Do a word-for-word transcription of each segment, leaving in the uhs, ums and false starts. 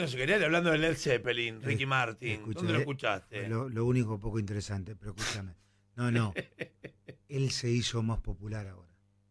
no se quería, hablando de Led Zeppelin, Ricky Eh, Martin. escucha, ¿Dónde lo eh, escuchaste? Lo, lo único poco interesante, pero escúchame. No, no. Él se hizo más popular ahora.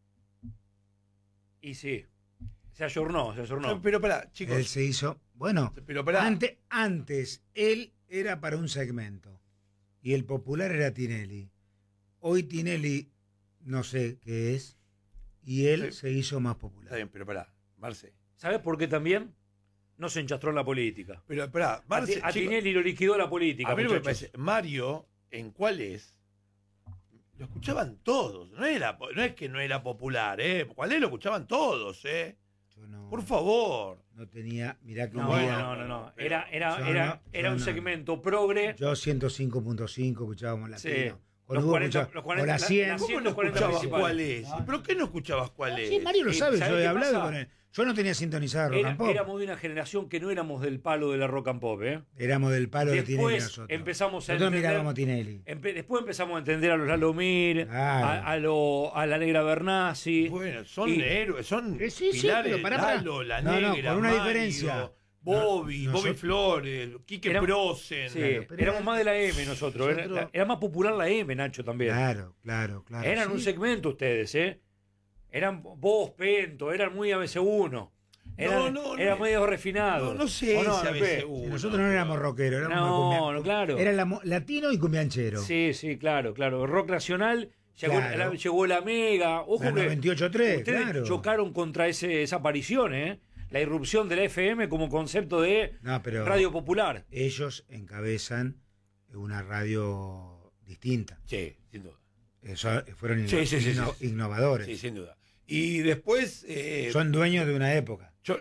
Y sí, se ayornó, se ayornó. Pero pará, chicos. Él se hizo. Bueno, Pero pará. Antes, antes él era para un segmento y el popular era Tinelli. Hoy Tinelli no sé qué es y él Sí. se hizo más Está popular. bien, pero pará, Marce. ¿Sabes por qué también? No se enchastró en la política. Pero pará, A, Marce, Ti- a chicos, Tinelli lo liquidó la política, a mí no me muchachos. parece. Mario, ¿en cuál es? Lo escuchaban todos. No, era, no es que no era popular, ¿eh? ¿Cuál es? Lo escuchaban todos, ¿eh? Yo no, Por favor. no tenía, mirá que No, un día- no, no, no. Era, era, Yo era, no, era yo un no. segmento progre. Yo ciento cinco punto cinco escuchábamos Sí. latino. Con Los Hugo cuarenta, escuchaba- los cuarenta, o la la- cien. la ¿Cómo ciento no cuarenta escuchabas principales. cuál es? ¿Y ¿Pero qué no escuchabas cuál es? Sí, Mario lo Eh, sabe, ¿sabe yo he qué hablado pasa? con él. Yo no tenía sintonizado rock Era- and pop. éramos de una generación que no éramos del palo de la rock and pop, ¿eh? Éramos del palo de Después Tinelli nosotros. empezamos a Nosotros entender- mirábamos a Tinelli. Empe- después empezamos a entender a los Lalomir, Claro. a, a, lo, a la Negra Bernasi. Bueno, son Y- héroes, son Eh, sí, sí, pilares, pero pará, pará. Lalo, la No, no, Negra, con una Mario, diferencia. Bobby, No, Bobby nosotros- Flores, Quique Éramos- Prosen. Sí, Claro, pero éramos era- más de la M nosotros. Era, nosotros- era más popular la M, Nacho, también. Claro, claro, claro. Eran sí. un segmento ustedes, ¿eh? Eran vos, Pento, eran muy A B C uno. Eran, No, no, eran no. medio refinados. No, no sé ¿O no, si a N P? veces Sí, nosotros no éramos rockeros, éramos No, cumbia- no, claro. Era la mo- latino y cumbianchero. Sí, sí, claro, claro. Rock nacional, llegó, Claro. la, llegó la Mega. Ojo La que noventa y ocho tres, ustedes claro. chocaron contra ese, esa aparición, ¿eh? La irrupción de la F M como concepto de No, pero radio popular. ellos encabezan una radio distinta. Sí, sin duda. Eso, fueron inno- Sí, sí, sí, inno- sí. innovadores. Sí, sin duda. Y después. Eh, Son dueños de una época. yo,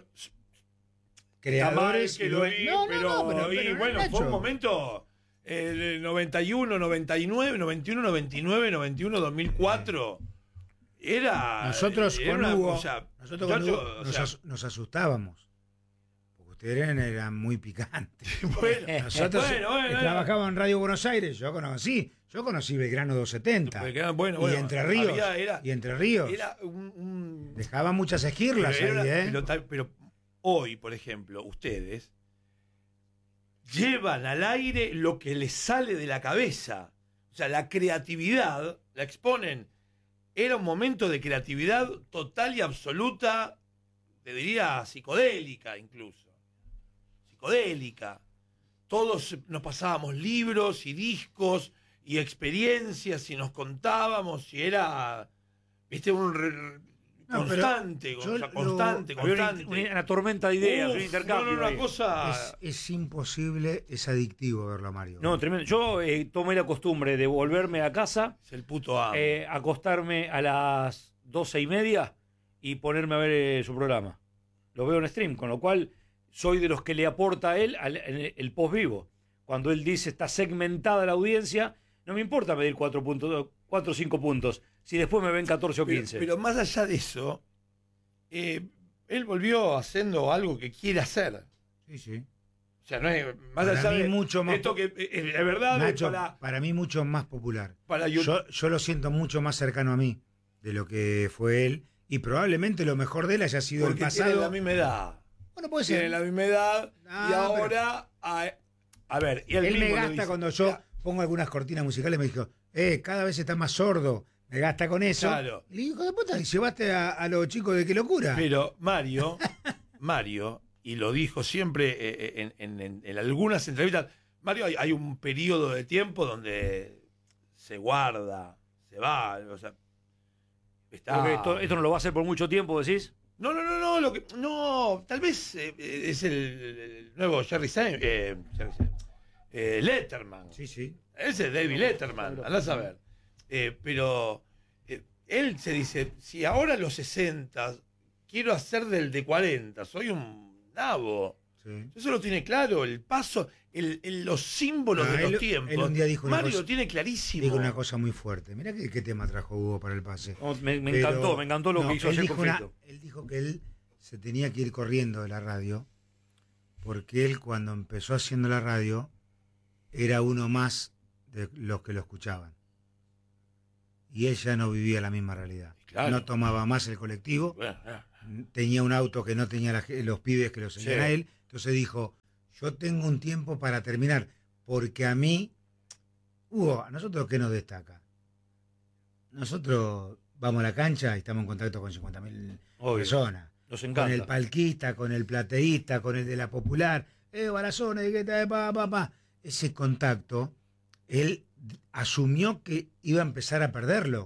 Creadores Está mal que y lo due- vi, No, no, pero, no, pero, y pero, bueno, Nacho, fue un momento. El noventa y uno, noventa y nueve, noventa y uno, noventa y nueve, noventa y uno, dos mil cuatro. Era. Nosotros era con una Hugo, cosa- nosotros con muchacho, Hugo o nos, sea, as- nos asustábamos. Porque ustedes eran, eran muy picantes. bueno, Nosotros bueno, bueno, eh, bueno. trabajábamos en Radio Buenos Aires, yo conocí, yo conocí Belgrano doscientos setenta. Porque, bueno, y bueno, Entre Ríos. había- era- y Entre Ríos. Era un. un- Dejaban muchas esquirlas pero, ahí, era- ¿eh? pero tal- pero hoy, por ejemplo, ustedes llevan al aire lo que les sale de la cabeza. O sea, la creatividad la exponen. Era un momento de creatividad total y absoluta, te diría psicodélica incluso. Psicodélica. Todos nos pasábamos libros y discos y experiencias y nos contábamos y era, viste, un re- No, pero constante, yo o sea, lo- constante, Había una, constante. una tormenta de ideas, Uf, un intercambio. no, no, ahí. una cosa. Es, es imposible, es adictivo verlo a Mario. No, tremendo. Yo eh, tomé la costumbre de volverme a casa, Es el puto amo. eh, acostarme a las doce y media y ponerme a ver eh, su programa. Lo veo en stream, con lo cual soy de los que le aporta a él al- el, el post vivo. Cuando él dice está segmentada la audiencia, no me importa medir cuatro puntos, cuatro o cinco puntos, si después me ven catorce o pero, quince. pero más allá de eso, eh, él volvió haciendo algo que quiere hacer. Sí, sí. O sea, no es más Para allá mí de mucho más esto po- que eh, eh, de verdad es Nacho, para, para mí mucho más popular. para yo- Yo, yo lo siento mucho más cercano a mí de lo que fue él. Y probablemente lo mejor de él haya sido porque el tiene pasado. la misma edad. Bueno, puede Tiene ser. la misma edad Ah, y ahora a, a ver, y él, Él me mismo lo gasta dice. cuando yo pongo algunas cortinas musicales, me dijo, eh, cada vez está más sordo. Me gasta con eso. Claro. Y le digo, hijo de puta, y llevaste a, a los chicos de qué locura. Pero Mario, Mario, y lo dijo siempre eh, en, en- en- en algunas entrevistas, Mario, hay, hay un periodo de tiempo donde se guarda, se va, o sea, está... Porque esto, esto no lo va a hacer por mucho tiempo, decís. No, no, no, no, lo que, no, tal vez eh, es el, el nuevo Jerry Sein, eh, Jerry Sein, eh, Letterman. Sí, sí. Ese es David Letterman, andás a ver. Eh, pero eh, él se dice, si ahora a los sesenta quiero hacer del de cuarenta, soy un nabo. Sí. Eso lo tiene claro, el paso, el, el- los símbolos No, de él- los tiempos. él un día dijo una Mario cosa- lo tiene clarísimo. Digo una cosa muy fuerte. Mirá qué, qué tema trajo Hugo para el pase. No, me me Pero- encantó, me encantó lo no, que hizo él ayer dijo con una- Fito. Él dijo que él se tenía que ir corriendo de la radio porque él cuando empezó haciendo la radio era uno más de los que lo escuchaban. Y él ya no vivía la misma realidad. Claro. No tomaba más el colectivo, Bueno, eh, tenía un auto que no tenía la ge- los pibes que lo seguían Sí. a él. Entonces dijo, yo tengo un tiempo para terminar, porque a mí, Hugo, ¿a nosotros qué nos destaca? Nosotros vamos a la cancha y estamos en contacto con cincuenta mil personas. Nos encanta. Con el palquista, con el plateísta, con el de la popular. Eh, Barazona, de qué tal, pa, pa, pa. Ese contacto, él asumió que iba a empezar a perderlo.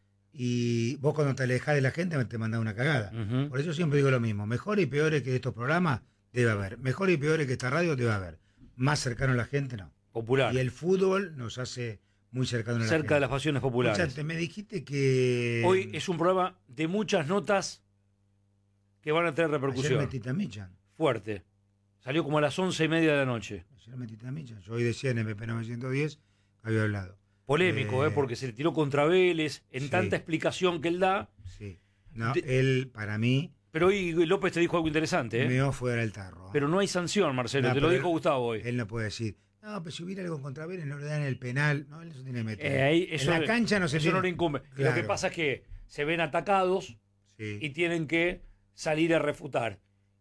Y vos cuando te alejás de la gente te mandás una cagada. Uh-huh. Por eso siempre digo lo mismo. Mejores y peores que estos programas debe haber. Mejores y peores que esta radio debe haber. Más cercano a la gente, no. Popular. Y el fútbol nos hace muy cercano a la Cerca gente. de las pasiones populares. Escuchate, me dijiste que... Hoy es un programa de muchas notas que van a tener Ayer repercusión. metiste a Michan. Fuerte. Salió como a las once y media de la noche. Ayer metiste a Michan. Yo hoy decía en M P novecientos diez que había hablado. Polémico, Eh, ¿eh? Porque se le tiró contra Vélez en sí. tanta explicación que él da. Sí. No, De- él, para mí, Pero hoy López te dijo algo interesante, ¿eh? meó fuera del tarro. Pero no hay sanción, Marcelo. No, te lo pero dijo él- Gustavo hoy. Él no puede decir, no, pero si hubiera algo contra Vélez no le dan el penal. No, él no se tiene que meter. Eh, ahí- eso en la cancha no se eso tiene... no le incumbe. Claro. Lo que pasa es que se ven atacados Sí. y tienen que salir a refutar.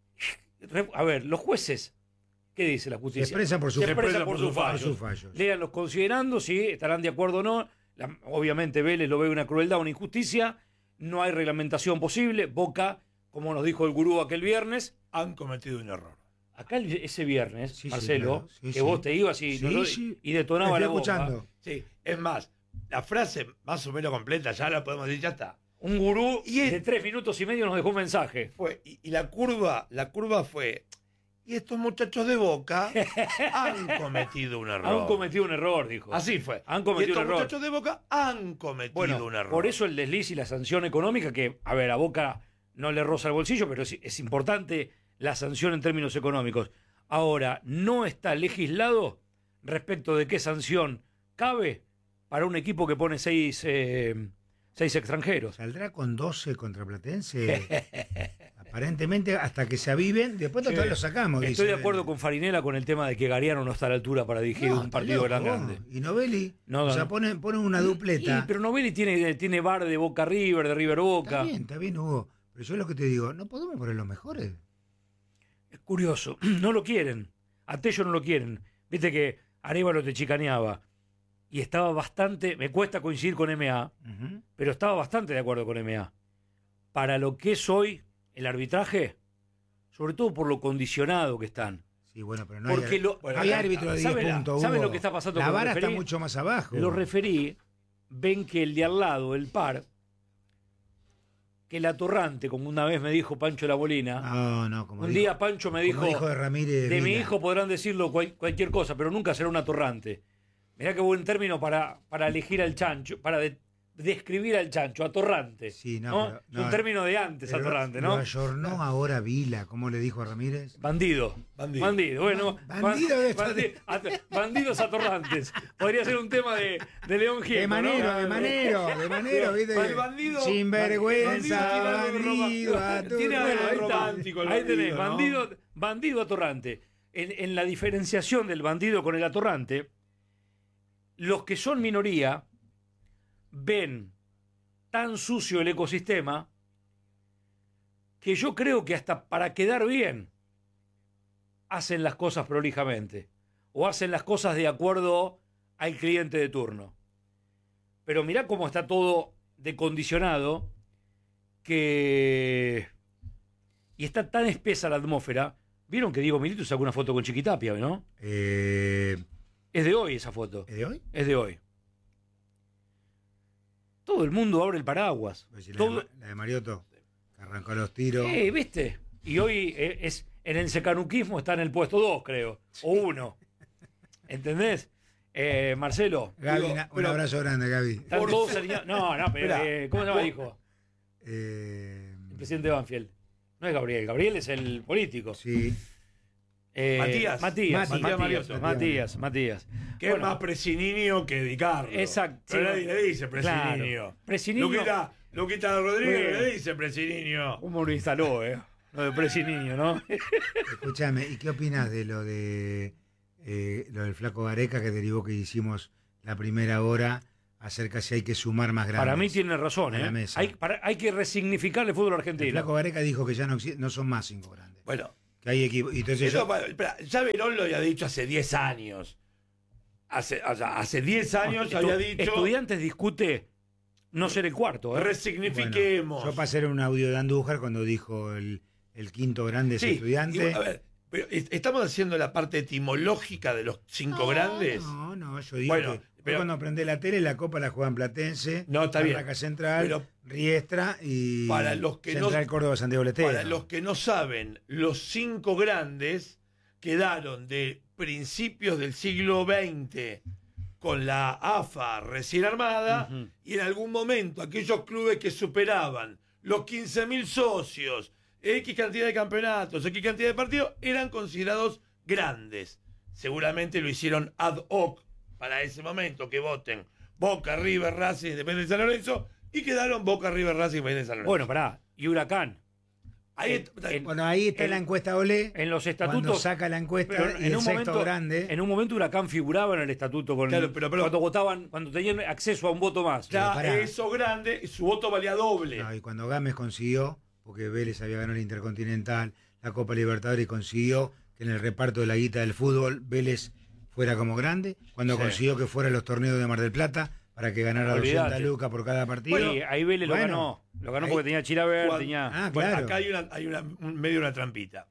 Re- A ver, los jueces, ¿qué dice la Se justicia? expresa por su, Se expresa por su sus por fallos. sus fallos. Léanlos considerando si estarán de acuerdo o no. La- obviamente Vélez lo ve una crueldad, una injusticia. No hay reglamentación posible. Boca, como nos dijo el gurú aquel viernes, Han cometido un error. acá el- ese viernes, Sí, sí, Marcelo, claro. Sí, que sí. vos te ibas y, Sí, no- sí. y detonaba Me la estoy bomba. escuchando. Sí, es más, la frase más o menos completa, ya la podemos decir, ya está. Un gurú Y es- de tres minutos y medio nos dejó un mensaje. Fue, y, y la curva, la curva fue, y estos muchachos de Boca han cometido un error. Han cometido un error, dijo. Así fue. Han cometido y estos un error. muchachos de Boca han cometido Bueno, un error. por eso el desliz y la sanción económica, que, a ver, a Boca no le roza el bolsillo, pero es, es importante la sanción en términos económicos. Ahora, no está legislado respecto de qué sanción cabe para un equipo que pone seis, eh, seis extranjeros. ¿Saldrá con doce contra Platense? Aparentemente, hasta que se aviven, después total Sí. lo sacamos. Estoy dice. de acuerdo con Farinela con el tema de que Gariano no está a la altura para dirigir No, un está partido loco, tan vos. grande. Y Novelli, No, o sea, no. ponen, ponen una dupleta. Y, pero Novelli tiene, tiene bar de Boca River, de River Boca. Está bien, está bien, Hugo. Pero yo lo que te digo, ¿no podemos poner los mejores? Es curioso, no lo quieren. A Tello no lo quieren. Viste que Arévalo te chicaneaba. Y estaba bastante, me cuesta coincidir con M A, Ujú. pero estaba bastante de acuerdo con M A. Para lo que es hoy el arbitraje, sobre todo por lo condicionado que están. Sí, bueno, pero no Porque hay, lo- no hay acá- árbitro de diez ¿sabe la- puntos, sabe Hugo. lo que está pasando La con los vara está referí? mucho más abajo. Los referí ven que el de al lado, el par, que el atorrante, como una vez me dijo Pancho La Bolina, No, no, como un dijo, día Pancho me dijo... como dijo de Ramírez. De mi Vila. hijo podrán decirlo cual- cualquier cosa, pero nunca será un atorrante. Mirá qué buen término para, para elegir al chancho, para de- describir al chancho, atorrante. Sí, no, ¿no? pero- Es un no, término de antes, Pero atorrante, Lo ¿no? ayornó ahora Vila, ¿cómo le dijo a Ramírez? Bandido. Bandido. Bandido. Bueno, Bandido de- bandi- at- bandidos atorrantes. Podría ser un tema de, de León Gieco, De manero, ¿no? de manero, de manero, ¿viste? El bandido- Sinvergüenza, bandido bandido, tiene a tu- tiene algo Bueno, ahí, está. romántico el Ahí tenés, bandido, ¿no? bandido, bandido atorrante. En, en la diferenciación del bandido con el atorrante, los que son minoría ven tan sucio el ecosistema que yo creo que hasta para quedar bien hacen las cosas prolijamente o hacen las cosas de acuerdo al cliente de turno. Pero mirá cómo está todo decondicionado que... Y está tan espesa la atmósfera. ¿Vieron que Diego Milito sacó una foto con Chiquitapia, no? Eh, Es de hoy esa foto. ¿Es de hoy? Es de hoy. Todo el mundo abre el paraguas. Pues si la, Todo... de, la de Mariotto, que arrancó los tiros. Eh, ¿viste? Y hoy eh, es en el secanuquismo está en el puesto dos, creo. O uno. ¿Entendés? Eh, Marcelo. Gaby, Digo, una- un pero- abrazo grande, Gaby. Están Por- todos alineados. No, no, pero Esperá. eh, ¿cómo se llama el hijo? Eh, El presidente Banfield. No es Gabriel. Gabriel es el político. sí. Eh, Matías. Matías. Mati. Matías. Matías. Matías. Matías. Que Bueno, es más Presininio que Di Carlo. Exacto. Pero Sí. nadie le dice Presininio. Claro. Presininio- Luquita, Luquita Rodríguez Bien. le dice Presininio. ¿Cómo lo instaló, eh? Lo de Presi Niño, ¿no? Escúchame, ¿y qué opinas de lo de eh, lo del Flaco Gareca que derivó que hicimos la primera hora acerca si hay que sumar más grandes? Para mí tiene razón, a la ¿eh? mesa. Hay, para- hay que resignificar el fútbol El argentino. Flaco Gareca dijo que ya no, exi- no son más cinco grandes. Bueno, Que hay equipos. Entonces Eso, yo, espera, ya Verón lo había dicho hace diez años. Hace, o sea, hace diez años Estu- había dicho. Estudiantes discute no ser el cuarto. ¿eh? Resignifiquemos. Bueno, yo pasé un audio de Andújar cuando dijo el, el quinto grande es Sí, Estudiante. y, a ver, pero est- estamos haciendo la parte etimológica de los cinco no, grandes. No, no, yo digo Bueno, que pero- cuando prendé la tele, la Copa la juegan Platense, No, está bien. Barraca Central, Pero Riestra y para los que no- Central Córdoba Santiago del Estero. Para los que no saben, los cinco grandes quedaron de principios del siglo veinte con la A F A recién armada, Ujú. y en algún momento aquellos clubes que superaban los quince mil socios, X cantidad de campeonatos, X cantidad de partidos, eran considerados grandes. Seguramente lo hicieron ad hoc para ese momento, que voten Boca, River, Racing, Independiente de San Lorenzo, y quedaron Boca, River, Racing, Independiente de San Lorenzo. Bueno, pará. Y Huracán. Ahí en- está- en- Bueno, ahí está en- la encuesta Olé. En los Cuando estatutos. saca la encuesta Pero y el un sexto momento, grande. en un momento Huracán figuraba en el estatuto con Claro, pero- pero- cuando votaban, cuando tenían acceso a un voto más. Ya pará. esos grandes, su voto valía doble. No, y cuando Gámez consiguió, porque Vélez había ganado el Intercontinental, la Copa Libertadores, y consiguió que en el reparto de la guita del fútbol Vélez fuera como grande, cuando Sí. consiguió que fuera los torneos de Mar del Plata para que ganara Olvídate. doscientas lucas por cada partido. Sí, ahí Vélez lo bueno, ganó. Lo ganó ahí- porque tenía Chilaver, Cuando- tenía. Ah, Bueno, claro. acá hay una, hay una un- medio una trampita.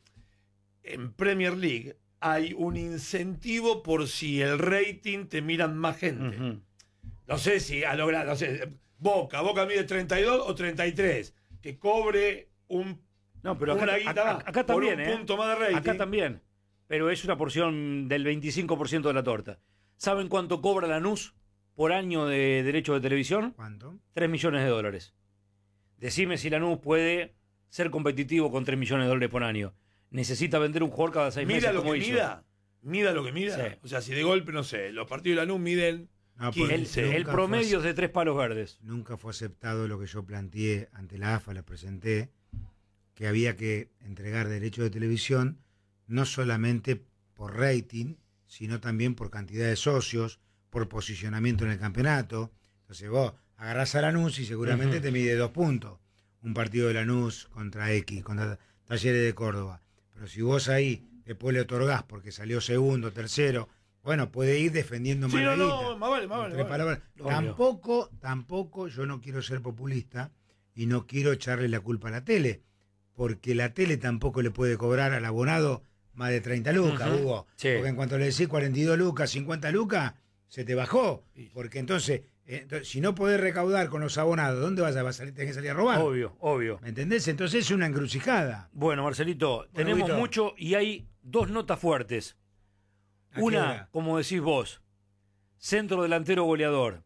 En Premier League hay un incentivo por si el rating te miran más gente. Ujú. No sé si a lograr, no sé, Boca, Boca mide treinta y dos o treinta y tres, que cobre un No, pero acá, una guita acá- más, acá por también, un ¿eh? punto más de rating. Acá también. Pero es una porción del veinticinco por ciento de la torta. ¿Saben cuánto cobra Lanús por año de derecho de televisión? ¿Cuánto? tres millones de dólares. Decime si Lanús puede ser competitivo con tres millones de dólares por año. Necesita vender un jugador cada seis meses Mida lo como que hizo. mida, mida lo que mida. Sí. O sea, si de golpe, no sé, los partidos de Lanús miden No, quince. porque El, Nunca el nunca promedio fue es de tres palos verdes. Nunca fue aceptado lo que yo planteé ante la A F A, la presenté, que había que entregar derechos de televisión no solamente por rating, sino también por cantidad de socios, por posicionamiento en el campeonato. Entonces vos agarrás a Lanús y seguramente Ujú. te mide dos puntos. Un partido de Lanús contra X, contra Talleres de Córdoba. Pero si vos ahí después le otorgás porque salió segundo, tercero, bueno, puede ir defendiendo Sí, más no, la no, guita. más vale, más En vale, tres más vale. palabras. Obvio. Tampoco, tampoco, yo no quiero ser populista y no quiero echarle la culpa a la tele, porque la tele tampoco le puede cobrar al abonado más de treinta lucas, Ujú. Hugo. Sí. Porque en cuanto le decís cuarenta y dos lucas, cincuenta lucas, se te bajó. Sí. Porque entonces, eh, entonces, si no podés recaudar con los abonados, ¿dónde vas a, vas a salir? Tenés que salir a robar. Obvio, obvio. ¿Me entendés? Entonces es una encrucijada. Bueno, Marcelito, tenemos Huguito. mucho y hay dos notas fuertes. ¿A qué Una, hora? como decís vos, centro delantero goleador.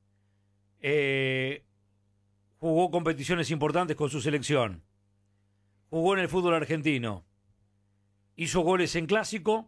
Eh, jugó competiciones importantes con su selección. Jugó en el fútbol argentino. Hizo goles en clásico.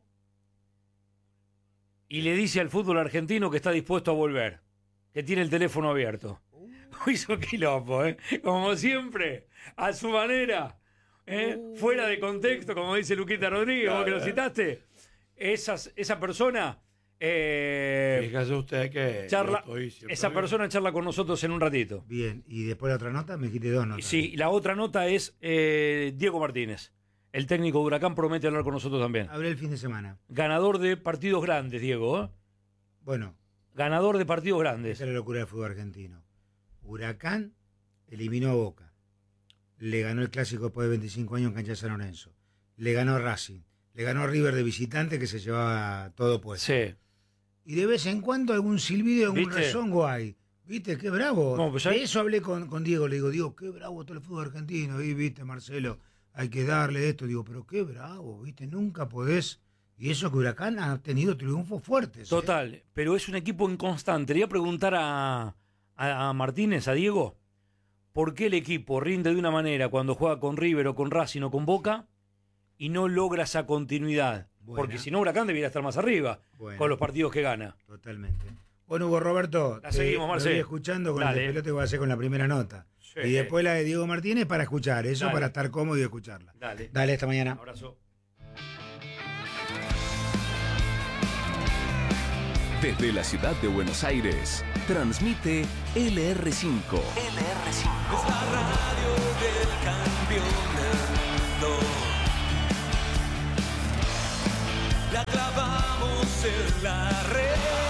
Y le dice al fútbol argentino que está dispuesto a volver. Que tiene el teléfono abierto. Hizo quilombo, ¿eh? Como siempre, a su manera. ¿eh? Fuera de contexto, como dice Luquita Rodríguez, vos que lo citaste. Esas, esa persona eh, Fíjese usted que charla, yo estoy siempre esa bien. persona charla con nosotros en un ratito. Bien, y después la otra nota, me quité dos notas. Sí, la otra nota es eh, Diego Martínez. El técnico de Huracán promete hablar con nosotros también. Hablé el fin de semana. Ganador de partidos grandes, Diego. ¿eh? Bueno, Ganador de partidos grandes. esa es la locura del fútbol argentino. Huracán eliminó a Boca. Le ganó el clásico después de veinticinco años en cancha de San Lorenzo. Le ganó a Racing. Le ganó a River de visitante que se llevaba todo puesto. Sí. Y de vez en cuando algún silbido, algún ¿Viste? rezongo hay. ¿Viste? Qué bravo. No, pues ya- De eso hablé con, con Diego. Le digo, Diego, qué bravo todo el fútbol argentino. Y viste, Marcelo, hay que darle esto. Digo, pero qué bravo, ¿viste? Nunca podés. Y eso que Huracán ha tenido triunfos fuertes. ¿eh? Total, pero es un equipo inconstante. Le voy a preguntar a, a, a Martínez, a Diego, ¿por qué el equipo rinde de una manera cuando juega con River o con Racing o con Boca y no logra esa continuidad? Buena. Porque si no, Huracán debería estar más arriba Bueno. con los partidos que gana. Totalmente. Bueno, Hugo Roberto, La seguimos, te- Marcelo. lo voy escuchando con Dale. el pelote que voy a hacer con la primera nota. Sí. Y después la de Diego Martínez para escuchar. Eso Dale. para estar cómodo y escucharla. Dale. Dale, hasta mañana. Abrazo. Desde la ciudad de Buenos Aires, transmite L R cinco. L R cinco. Es la radio del campeonato. la clavamos en la red.